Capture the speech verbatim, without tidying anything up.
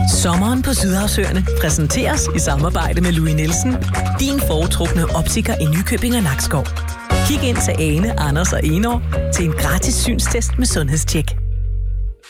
Sommeren på Sydhavsøerne præsenteres i samarbejde med Louis Nielsen, din foretrukne optiker i Nykøbing og Nakskov. Kig ind til Ane, Anders og Enår til en gratis synstest med sundhedstjek.